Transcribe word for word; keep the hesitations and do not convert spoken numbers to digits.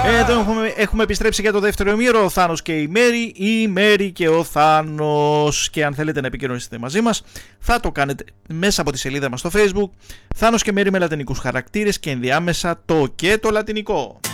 Εδώ έχουμε, έχουμε επιστρέψει για το δεύτερο ημίωρο. Ο Θάνος και η Μέρη, η Μέρη και ο Θάνος. Και αν θέλετε να επικοινωνήσετε μαζί μας, θα το κάνετε μέσα από τη σελίδα μας στο Facebook. Θάνος και Μέρη με λατινικούς χαρακτήρες και ενδιάμεσα το και το λατινικό.